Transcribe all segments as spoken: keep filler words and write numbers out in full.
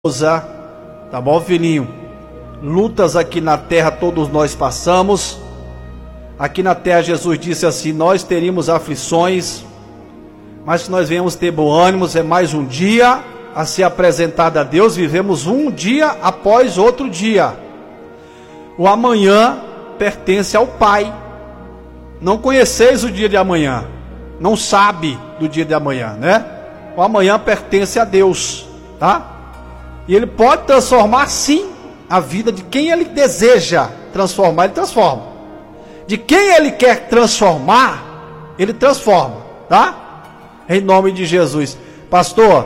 esposa, tá bom, filhinho? Lutas aqui na terra todos nós passamos. Aqui na terra Jesus disse assim: nós teríamos aflições, mas se nós venhamos ter bom ânimo, é mais um dia a ser apresentado a Deus. Vivemos um dia após outro dia. O amanhã pertence ao Pai. Não conheceis o dia de amanhã, não sabe do dia de amanhã, né? O amanhã pertence a Deus, tá? E Ele pode transformar sim a vida de quem Ele deseja transformar, Ele transforma. De quem Ele quer transformar, Ele transforma, tá? Em nome de Jesus. Pastor,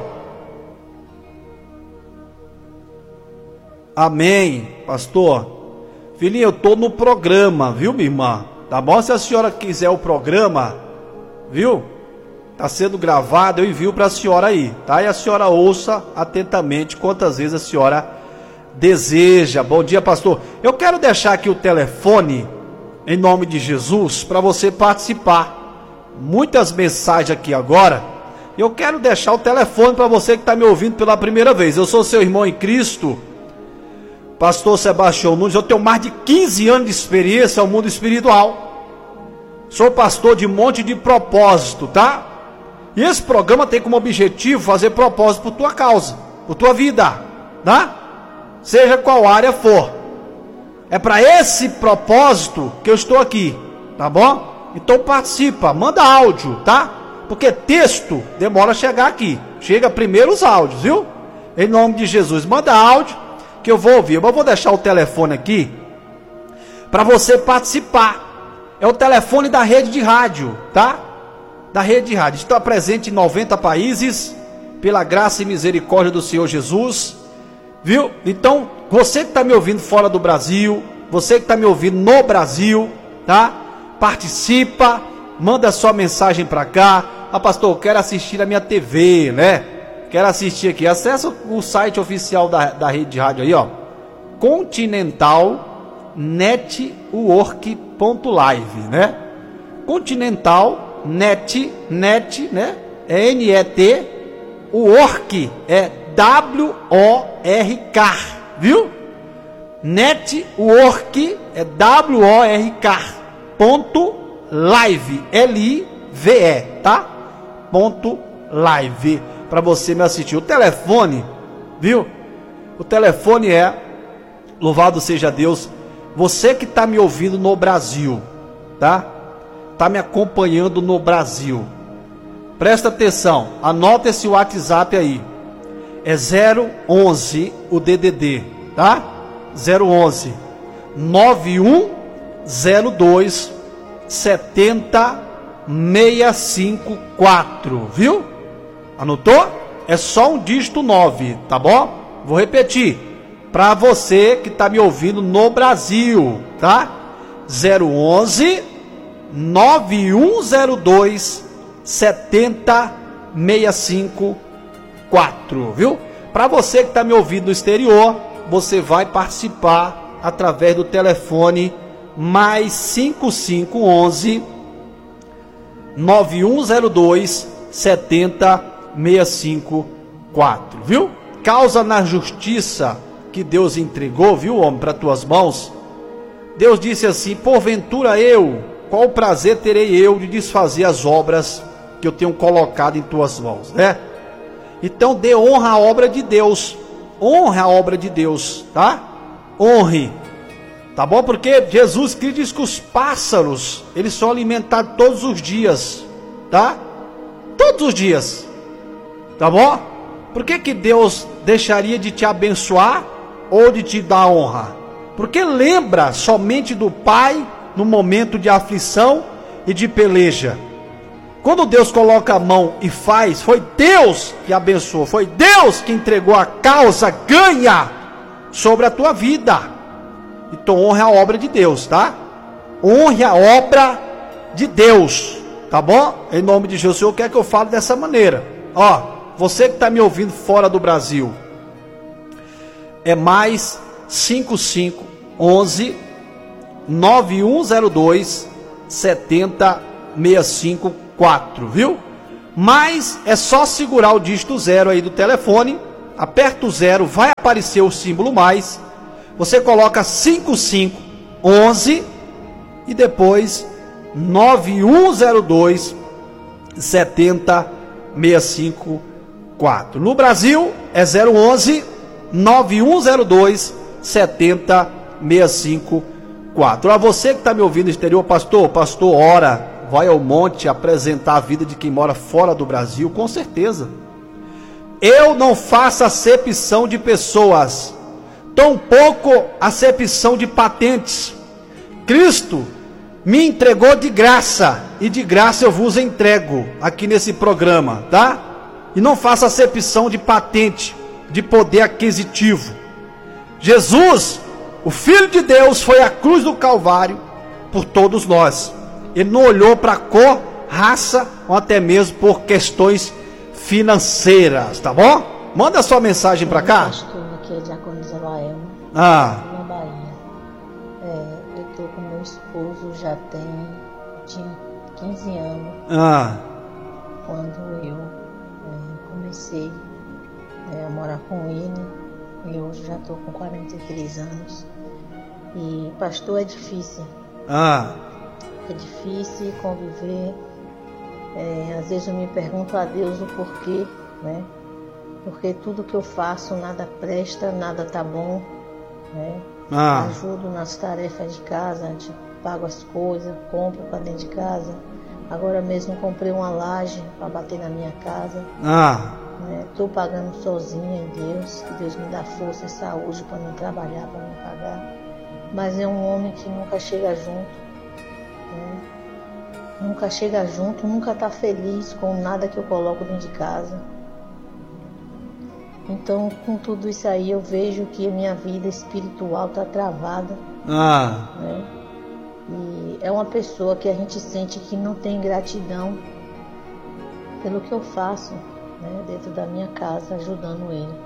amém, pastor. Filhinho, eu estou no programa, viu, minha irmã? Tá bom? Se a senhora quiser o programa, viu? Está sendo gravado, eu envio para a senhora aí, tá? E a senhora ouça atentamente quantas vezes a senhora deseja. Bom dia, pastor. Eu quero deixar aqui o telefone, em nome de Jesus, para você participar. Muitas mensagens aqui agora. Eu quero deixar o telefone para você que está me ouvindo pela primeira vez. Eu sou seu irmão em Cristo, pastor Sebastião Nunes. Eu tenho mais de quinze anos de experiência ao mundo espiritual. Sou pastor de monte de propósito, tá? E esse programa tem como objetivo fazer propósito por tua causa, por tua vida, tá? Seja qual área for. É para esse propósito que eu estou aqui, tá bom? Então participa, manda áudio, tá? Porque texto demora a chegar aqui. Chega primeiro os áudios, viu? Em nome de Jesus, manda áudio que eu vou ouvir. Eu vou deixar o telefone aqui para você participar. É o telefone da rede de rádio, tá? Da rede de rádio. Está presente em noventa países, pela graça e misericórdia do Senhor Jesus, viu? Então, você que está me ouvindo fora do Brasil, você que está me ouvindo no Brasil, tá? Participa, manda sua mensagem para cá. Ah, pastor, eu quero assistir a minha T V, né? Quero assistir aqui. Acessa o site oficial da, da rede de rádio aí, ó. Continental Network ponto live, né? Continental Net, net, né? É N E T, o Work é W O R K, viu? Network é W O R K ponto live, L I V E, tá? Ponto live, para você me assistir. O telefone, viu? O telefone é, louvado seja Deus, você que está me ouvindo no Brasil, tá? Está me acompanhando no Brasil, presta atenção, anota esse WhatsApp aí, é zero onze o D D D, tá? zero onze nove um zero dois sete zero seis cinco quatro, viu? Anotou? É só um dígito nove, tá bom? Vou repetir, para você que está me ouvindo no Brasil, tá? zero onze nove um zero dois sete zero seis cinco quatro, viu? Para você que está me ouvindo no exterior, você vai participar através do telefone mais cinco cinco um um nove um zero dois sete zero seis cinco quatro, viu? Causa na justiça que Deus entregou, viu, homem, para tuas mãos. Deus disse assim: porventura eu, qual prazer terei eu de desfazer as obras que eu tenho colocado em tuas mãos, né? Então dê honra à obra de Deus, honra a obra de Deus, tá? Honre, tá bom? Porque Jesus Cristo diz que os pássaros, eles são alimentados todos os dias, tá? Todos os dias, tá bom? Por que que Deus deixaria de te abençoar ou de te dar honra? Porque lembra somente do Pai no momento de aflição e de peleja. Quando Deus coloca a mão e faz, foi Deus que abençoou, foi Deus que entregou a causa ganha sobre a tua vida. Então honre a obra de Deus, tá? Honre a obra de Deus, tá bom? Em nome de Jesus. O Senhor quer que eu fale dessa maneira. Ó, você que está me ouvindo fora do Brasil, é mais cinco cinco um um nove um zero dois sete zero seis cinco quatro, viu? Mas é só segurar o dígito zero aí do telefone aperta o zero, vai aparecer o símbolo mais, você coloca cinco cinco onze e depois nove um zero dois sete zero seis cinco quatro. No Brasil é zero onze nove um zero dois sete zero seis cinco quatro. A você que está me ouvindo no exterior, pastor, pastor, ora, vai ao monte apresentar a vida de quem mora fora do Brasil, com certeza. Eu não faço acepção de pessoas, tampouco acepção de patentes. Cristo me entregou de graça, e de graça eu vos entrego aqui nesse programa, tá? E não faça acepção de patente, de poder aquisitivo. Jesus, o Filho de Deus, foi à cruz do Calvário por todos nós. Ele não olhou para cor, raça, ou até mesmo por questões financeiras, tá bom? Manda sua mensagem para cá. Pastor, aqui é Diaconisa Laelma, Ah, na Bahia. É, eu tô com meu esposo já tem tinha quinze anos, ah, quando eu é, comecei é, a morar com ele. Eu já tô com quarenta e três anos. E pastor, é difícil. ah, É difícil conviver. É, às vezes eu me pergunto a Deus o porquê, né? Porque tudo que eu faço nada presta, nada tá bom, né? ah, Ajudo nas tarefas de casa, pago as coisas, compro para dentro de casa. Agora mesmo comprei uma laje para bater na minha casa. ah, Estou pagando sozinha em Deus, que Deus me dá força e saúde para me trabalhar, para me pagar. Mas é um homem que nunca chega junto, né? Nunca chega junto, nunca está feliz com nada que eu coloco dentro de casa. Então, com tudo isso aí, eu vejo que a minha vida espiritual está travada, ah, né? E é uma pessoa que a gente sente que não tem gratidão pelo que eu faço, né, dentro da minha casa, ajudando ele.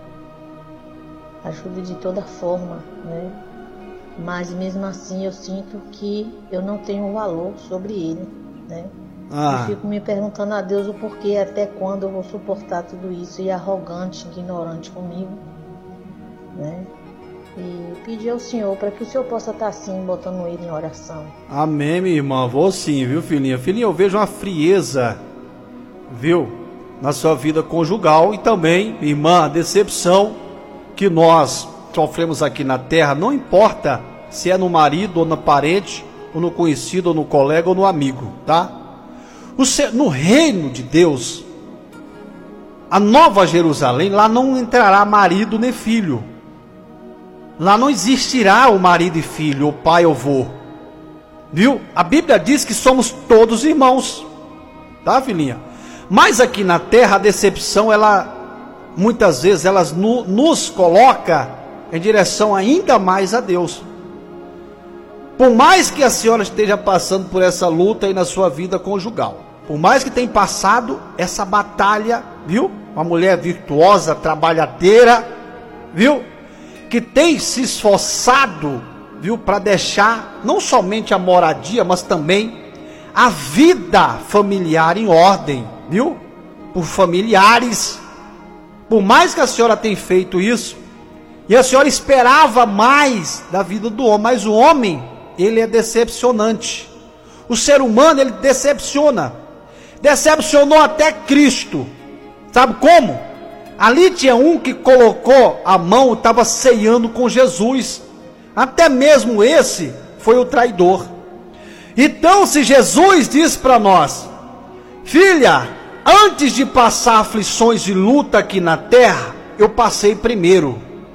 Ajudo de toda forma, né? Mas mesmo assim eu sinto que eu não tenho valor sobre ele, né? ah. Eu fico me perguntando a Deus o porquê, até quando eu vou suportar tudo isso, e arrogante, ignorante comigo, né? E pedir ao Senhor para que o Senhor possa estar assim, botando ele em oração. Amém, minha irmã. Vou sim, viu, filhinha? Filhinha, eu vejo uma frieza, viu, na sua vida conjugal. E também, minha irmã, a decepção que nós sofremos aqui na terra, não importa se é no marido ou no parente, ou no conhecido, ou no colega, ou no amigo, tá? O ser, no reino de Deus, a Nova Jerusalém, lá não entrará marido nem filho. Lá não existirá o marido e filho, o pai ou vô. Viu? A Bíblia diz que somos todos irmãos. Tá, filhinha? Mas aqui na terra a decepção, ela muitas vezes ela no, nos coloca em direção ainda mais a Deus. Por mais que a senhora esteja passando por essa luta aí na sua vida conjugal, por mais que tenha passado essa batalha, viu? Uma mulher virtuosa, trabalhadeira, viu? Que tem se esforçado, viu, para deixar não somente a moradia, mas também a vida familiar em ordem, viu? Por familiares. Por mais que a senhora tenha feito isso, e a senhora esperava mais da vida do homem, mas o homem, ele é decepcionante. O ser humano, ele decepciona. Decepcionou até Cristo. Sabe como? Ali tinha um que colocou a mão e estava ceando com Jesus. Até mesmo esse foi o traidor. Então, se Jesus diz para nós: filha, antes de passar aflições e luta aqui na terra, eu passei primeiro.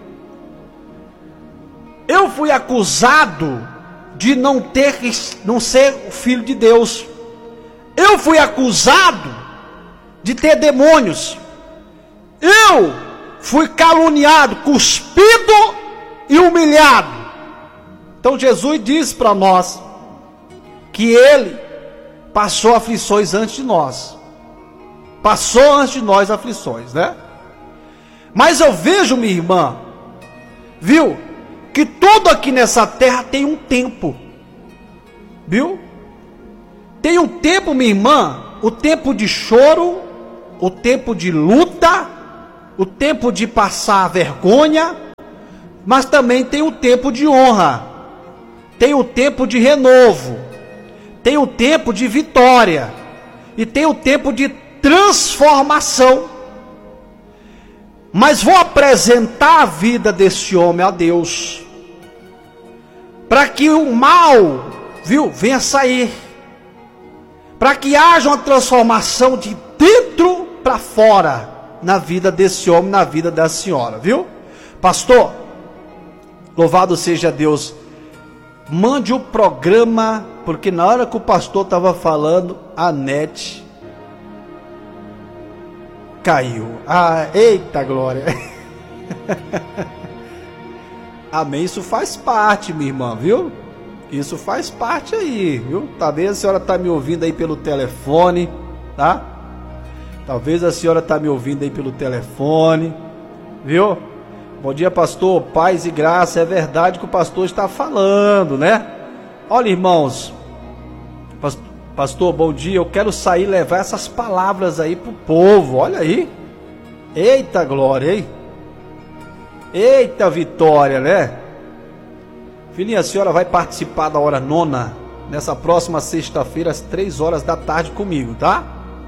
Eu fui acusado de não ter, não ser o filho de Deus. Eu fui acusado de ter demônios. Eu fui caluniado, cuspido e humilhado. Então Jesus diz para nós que ele passou aflições antes de nós. Passou antes de nós aflições, né? Mas eu vejo, minha irmã, viu, que tudo aqui nessa terra tem um tempo. Viu? Tem um tempo, minha irmã, o tempo de choro, o tempo de luta, o tempo de passar vergonha, mas também tem o tempo de honra, tem o tempo de renovo, tem o tempo de vitória e tem o tempo de transformação. Mas vou apresentar a vida desse homem a Deus, para que o mal, viu, venha sair, para que haja uma transformação de dentro para fora na vida desse homem, na vida da senhora, viu? Pastor, louvado seja Deus, mande o programa, porque na hora que o pastor estava falando, a net caiu. Ah, eita glória. Amém, isso faz parte, minha irmã, viu? Isso faz parte aí, viu? Talvez a senhora está me ouvindo aí pelo telefone, tá? Talvez a senhora está me ouvindo aí pelo telefone, viu? Bom dia, pastor, paz e graça. É verdade que o pastor está falando, né? Olha, irmãos, pastor, bom dia, eu quero sair e levar essas palavras aí pro povo, olha aí. Eita glória, hein? Eita vitória, né? Filhinha, a senhora vai participar da hora nona, nessa próxima sexta-feira, às três horas da tarde comigo, tá?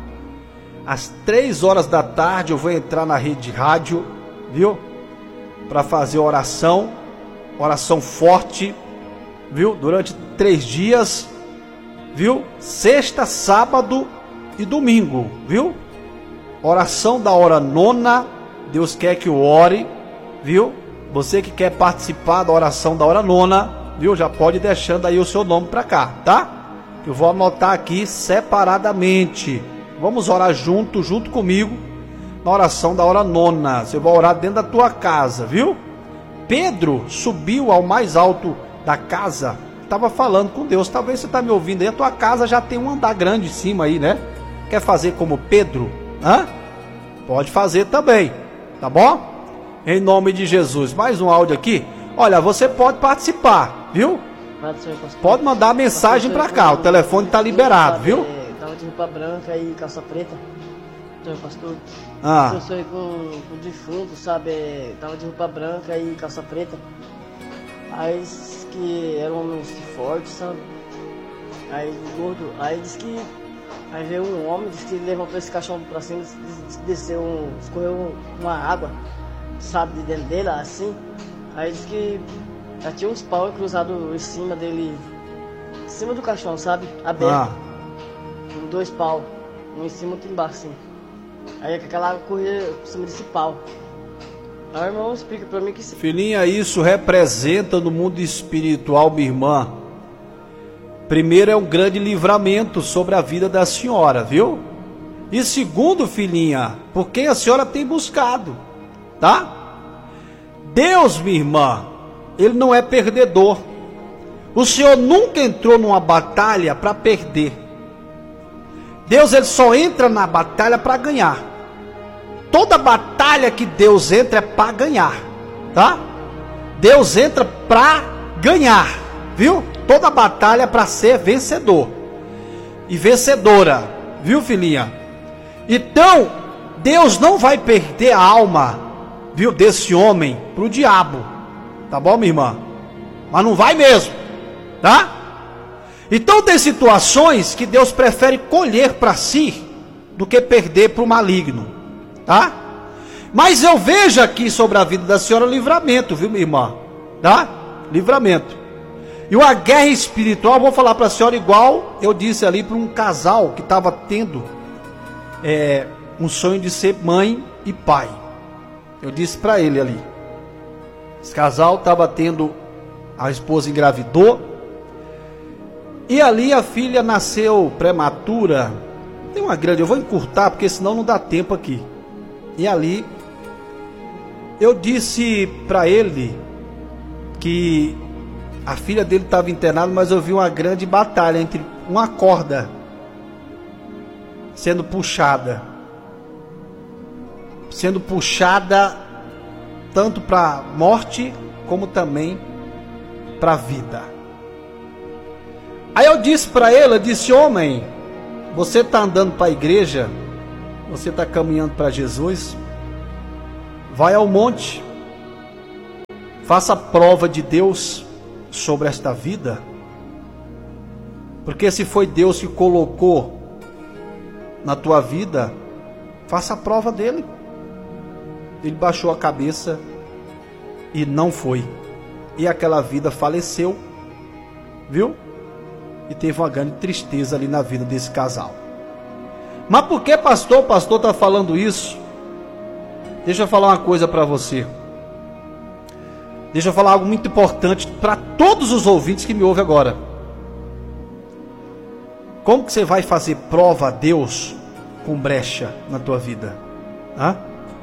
Às três horas da tarde eu vou entrar na rede rádio, viu? Para fazer oração, oração forte, viu? Durante três dias, viu? Sexta, sábado e domingo, viu? Oração da hora nona, Deus quer que eu ore, viu? Você que quer participar da oração da hora nona, viu? Já pode ir deixando aí o seu nome para cá, tá? Eu vou anotar aqui separadamente. Vamos orar junto, junto comigo, na oração da hora nona. Você vai orar dentro da tua casa, viu? Pedro subiu ao mais alto da casa, estava falando com Deus. Talvez você está me ouvindo aí, a tua casa já tem um andar grande em cima aí, né? Quer fazer como Pedro? Hã? Pode fazer também, tá bom? Em nome de Jesus. Mais um áudio aqui. Olha, você pode participar, viu? Pode mandar mensagem para cá, o telefone está liberado, viu? Tava de roupa branca e calça preta. Então, pastor, ah. eu sonhei com, com o defunto, sabe? Tava de roupa branca e calça preta. Aí disse que era um homem forte, sabe? Aí gordo. Aí disse que. Aí veio um homem, disse que levantou esse caixão pra cima, disse que desceu um. escorreu uma água, sabe, de dentro dele, assim. Aí disse que já tinha uns pau cruzados em cima dele, em cima do caixão, sabe? Aberto. Ah. Dois pau, um em cima e outro embaixo, assim. Aí aquela água corria por cima desse pau. Aí o irmão explica pra mim que... Filhinha, isso representa no mundo espiritual, minha irmã. Primeiro, é um grande livramento sobre a vida da senhora, viu? E segundo, filhinha, por quem a senhora tem buscado, tá? Deus, minha irmã, Ele não é perdedor. O Senhor nunca entrou numa batalha para perder. Deus, Ele só entra na batalha para ganhar. Toda batalha que Deus entra é para ganhar, tá? Deus entra para ganhar, viu? Toda batalha é para ser vencedor e vencedora, viu, filhinha? Então, Deus não vai perder a alma, viu, desse homem pro diabo, tá bom, minha irmã? Mas não vai mesmo, tá? Então tem situações que Deus prefere colher para si do que perder para o maligno, tá? Mas eu vejo aqui sobre a vida da senhora livramento, viu, minha irmã? Tá? Livramento. E uma guerra espiritual, eu vou falar para a senhora igual eu disse ali para um casal que estava tendo é, um sonho de ser mãe e pai. Eu disse para ele ali. Esse casal estava tendo, a esposa engravidou, e ali a filha nasceu prematura. Tem uma grande, eu vou encurtar porque senão não dá tempo aqui. E ali eu disse para ele que a filha dele estava internada, mas eu vi uma grande batalha entre uma corda sendo puxada, sendo puxada tanto para morte como também para a vida. Aí eu disse para ele, eu disse: homem, você está andando para a igreja, você está caminhando para Jesus, vai ao monte, faça a prova de Deus sobre esta vida, porque se foi Deus que colocou na tua vida, faça a prova dele. Ele baixou a cabeça e não foi, e aquela vida faleceu, viu? E teve uma grande tristeza ali na vida desse casal. Mas por que, pastor? O pastor está falando isso? Deixa eu falar uma coisa para você. Deixa eu falar algo muito importante para todos os ouvintes que me ouvem agora. Como que você vai fazer prova a Deus com brecha na tua vida? Hã?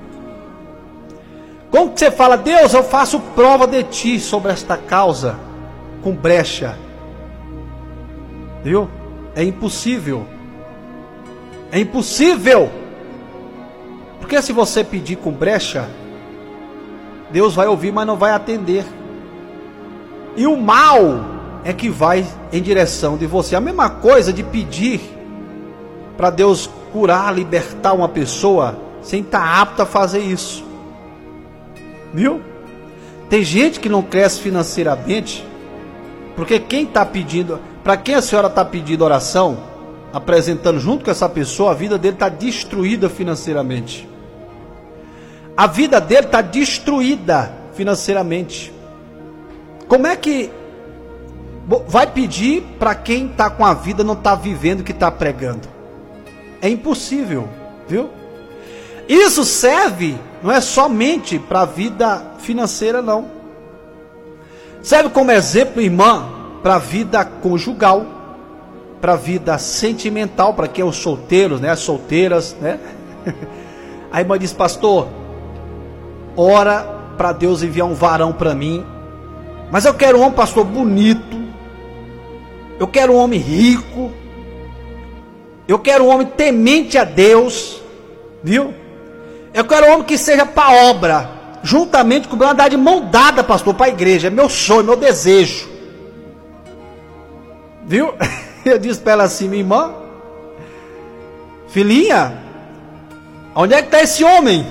Como que você fala, Deus, eu faço prova de ti sobre esta causa com brecha? Viu? É impossível. É impossível. Porque se você pedir com brecha, Deus vai ouvir, mas não vai atender. E o mal é que vai em direção de você. A mesma coisa de pedir para Deus curar, libertar uma pessoa sem estar apto a fazer isso. Viu? Tem gente que não cresce financeiramente, porque quem está pedindo, para quem a senhora está pedindo oração, apresentando junto com essa pessoa, a vida dele está destruída financeiramente. A vida dele está destruída financeiramente. Como é que vai pedir para quem está com a vida, não está vivendo o que está pregando? É impossível, viu? Isso serve, não é somente para a vida financeira, não. Serve como exemplo, irmã, para a vida conjugal, para a vida sentimental, para quem é os solteiros, né, as solteiras, né? A irmã diz, pastor, ora para Deus enviar um varão para mim, mas eu quero um homem, pastor, bonito, eu quero um homem rico, eu quero um homem temente a Deus, viu? Eu quero um homem que seja para obra, juntamente com o meu andar de mão dada, pastor, para a igreja. É meu sonho, meu desejo. Viu? Eu disse para ela assim, minha irmã, filhinha, onde é que está esse homem?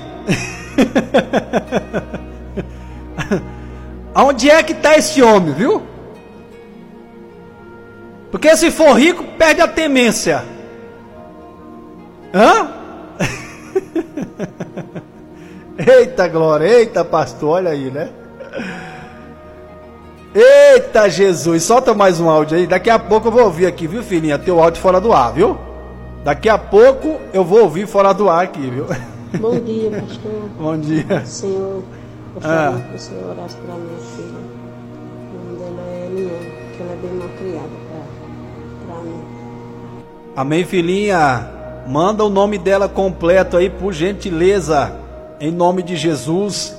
Onde é que está esse homem, viu? Porque se for rico, perde a temência. Hã? Eita glória, eita pastor, olha aí, né? Eita Jesus, solta mais um áudio aí. Daqui a pouco eu vou ouvir aqui, viu filhinha? Teu áudio fora do ar, viu? Daqui a pouco eu vou ouvir fora do ar aqui, viu? Bom dia, pastor. Bom dia. Senhor, gostaria ah. que o Senhor orasse para minha filha. O nome dela é Eliane, que ela é bem mal criada para mim. Amém, filhinha. Manda o nome dela completo aí, por gentileza, em nome de Jesus.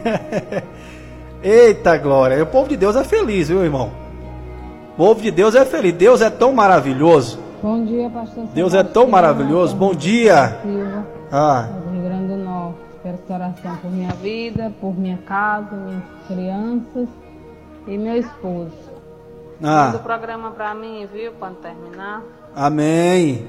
Eita glória, o povo de Deus é feliz, viu, irmão? O povo de Deus é feliz, Deus é tão maravilhoso. Bom dia, pastor. Deus é tão maravilhoso, bom dia. Silva, ah. do Rio Grande do Norte. Quero essa oração por minha vida, por minha casa, minhas crianças e meu esposo. Ah. Manda o programa para mim, viu, quando terminar. Amém.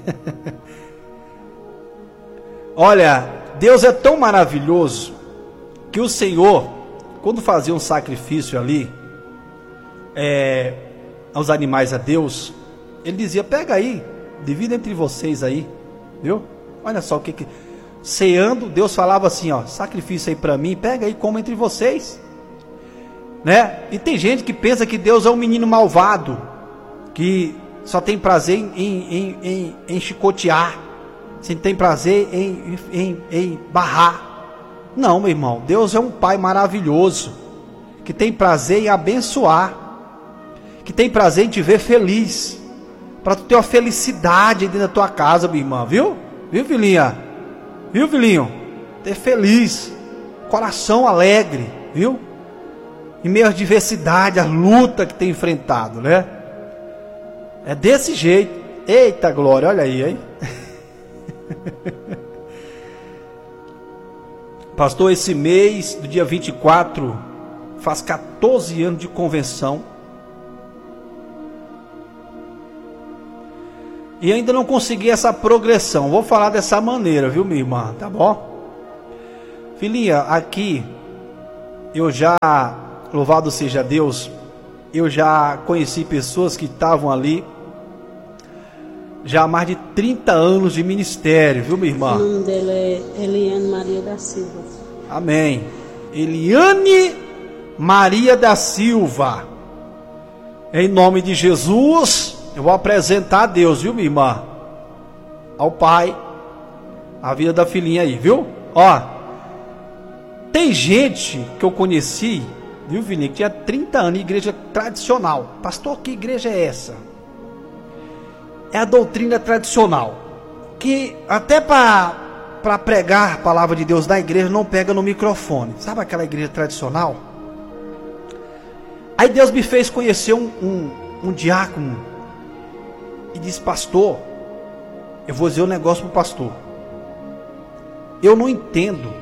Olha, Deus é tão maravilhoso que o Senhor, quando fazia um sacrifício ali, é, aos animais a Deus, Ele dizia, pega aí, divida entre vocês aí, viu? Olha só o que que... ceando, Deus falava assim, ó, sacrifício aí para mim, pega aí, coma entre vocês, né? E tem gente que pensa que Deus é um menino malvado, que só tem prazer em, em, em, em chicotear, sem tem prazer em, em, em barrar. Não, meu irmão, Deus é um pai maravilhoso, que tem prazer em abençoar, que tem prazer em te ver feliz, para tu ter uma felicidade dentro da tua casa, minha irmã, viu? Viu, filhinha? Viu, filhinho? Ter feliz, coração alegre, viu? Em meio à diversidade, à luta que tem enfrentado, né? É desse jeito. Eita glória, olha aí, hein? Pastor, esse mês, do dia vinte e quatro, faz quatorze anos de convenção. E ainda não consegui essa progressão. Vou falar dessa maneira, viu, minha irmã? Tá bom? Filhinha, aqui, eu já, louvado seja Deus, eu já conheci pessoas que estavam ali já há mais de trinta anos de ministério, viu, minha irmã? O nome dela é Eliane Maria da Silva. Amém. Eliane Maria da Silva. Em nome de Jesus, eu vou apresentar a Deus, viu, minha irmã? Ao Pai, a vida da filhinha aí, viu? Ó, tem gente que eu conheci, viu, filhinha, que tinha trinta anos, igreja tradicional. Pastor, que igreja é essa? É a doutrina tradicional, que até para para pregar a palavra de Deus na igreja não pega no microfone. Sabe aquela igreja tradicional? Aí Deus me fez conhecer um, um, um diácono e disse: pastor, eu vou dizer um negócio para o pastor. Eu não entendo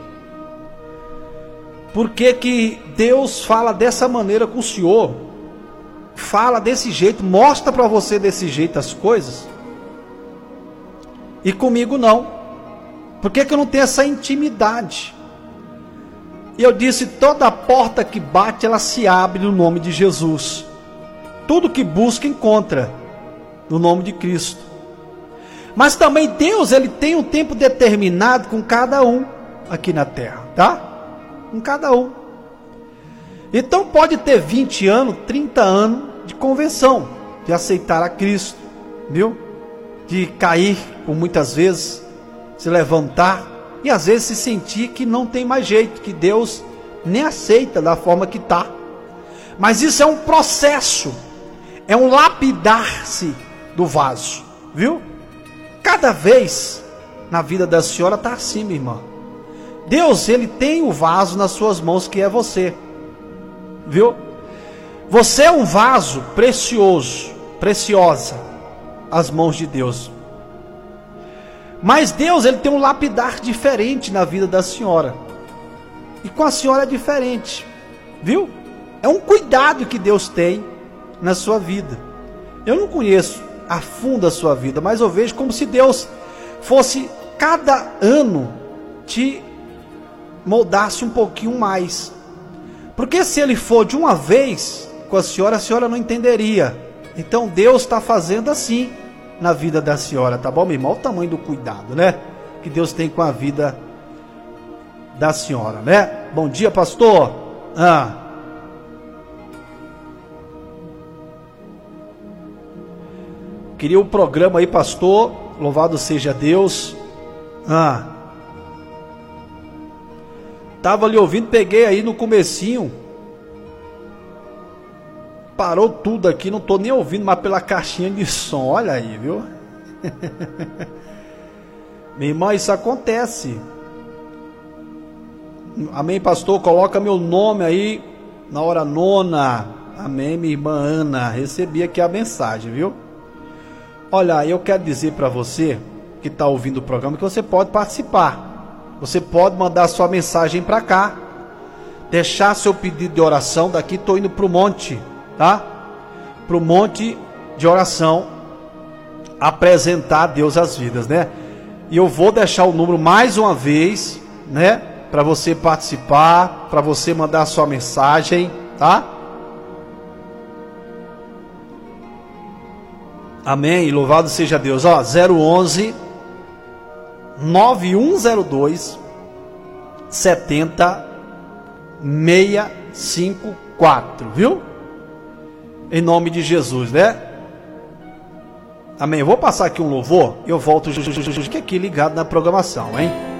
por que que Deus fala dessa maneira com o senhor, fala desse jeito, mostra para você desse jeito as coisas, e comigo não. Por que que eu não tenho essa intimidade? E eu disse: toda porta que bate, ela se abre no nome de Jesus. Tudo que busca, encontra no nome de Cristo. Mas também Deus, ele tem um tempo determinado com cada um aqui na terra, tá? Com cada um. Então pode ter vinte anos, trinta anos de conversão, de aceitar a Cristo, viu? De cair por muitas vezes, se levantar e às vezes se sentir que não tem mais jeito, que Deus nem aceita da forma que está. Mas isso é um processo, é um lapidar-se do vaso, viu? Cada vez na vida da senhora está assim, minha irmã. Deus, ele tem o vaso nas suas mãos, que é você, viu? Você é um vaso precioso, preciosa, às mãos de Deus. Mas Deus, ele tem um lapidar diferente na vida da senhora. E com a senhora é diferente, viu? É um cuidado que Deus tem na sua vida. Eu não conheço a fundo a sua vida, mas eu vejo como se Deus fosse cada ano te moldasse um pouquinho mais. Porque se ele for de uma vez com a senhora, a senhora não entenderia. Então Deus está fazendo assim na vida da senhora, tá bom, meu irmão? Olha o tamanho do cuidado, né? Que Deus tem com a vida da senhora, né? Bom dia, pastor. Ah. Queria o programa aí, pastor. Louvado seja Deus. Ah. Tava ali ouvindo, peguei aí no comecinho. Parou tudo aqui, não tô nem ouvindo mais pela caixinha de som. Olha aí, viu? Minha irmã, isso acontece. Amém, pastor? Coloca meu nome aí na hora nona. Amém, minha irmã Ana. Recebi aqui a mensagem, viu? Olha, eu quero dizer para você que está ouvindo o programa que você pode participar. Você pode mandar sua mensagem para cá, deixar seu pedido de oração. Daqui estou indo para o monte, tá? Para o monte de oração, apresentar a Deus as vidas, né? E eu vou deixar o número mais uma vez, né? Para você participar, para você mandar sua mensagem, tá? Amém, e louvado seja Deus. Ó, zero onze nove um zero dois setenta seis cinco quatro, viu? Em nome de Jesus, né? Amém. Eu vou passar aqui um louvor e eu volto aqui ligado na programação, hein?